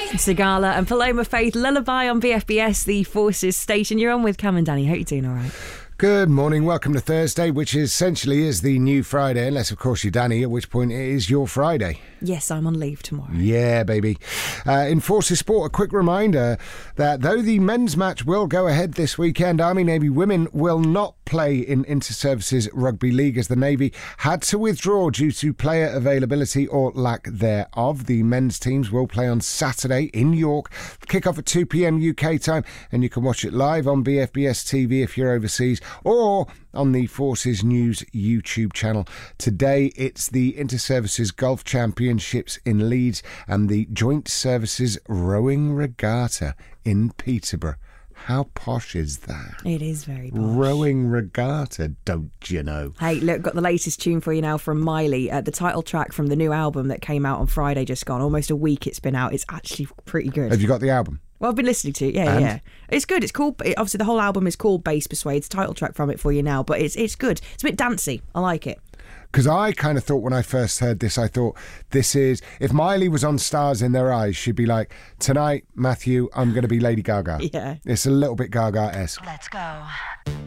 Sigala and Paloma Faith, Lullaby on BFBS, the Forces station. You're on with Cam and Danny. Hope you're doing all right. Good morning, welcome to Thursday, which essentially is the new Friday, unless of course you're Danny, at which point it is your Friday. Yes, I'm on leave tomorrow. Yeah, baby. In Forces Sport, a quick reminder that though the men's match will go ahead this weekend, Army Navy women will not play in Inter-Services Rugby League as the Navy had to withdraw due to player availability or lack thereof. The men's teams will play on Saturday in York, kick-off at 2 p.m. UK time, and you can watch it live on BFBS TV if you're overseas, or on the Forces News YouTube channel. Today it's the Inter-Services Golf Championships in Leeds and the Joint Services Rowing Regatta in Peterborough. How posh is that? It is very posh. Rowing Regatta, don't you know? Hey, look, got the latest tune for you now from Miley. The title track from the new album that came out on Friday just gone. Almost a week it's been out. It's actually pretty good. Have you got the album? Well, I've been listening to it, yeah. It's good. It's cool. Obviously, the whole album is called Bass Persuades. Title track from it for you now, but it's good. It's a bit dancey. I like it. Because I kind of thought when I first heard this, I thought this is, if Miley was on Stars in Their Eyes, she'd be like, tonight, Matthew, I'm going to be Lady Gaga. Yeah. It's a little bit Gaga-esque. Let's go.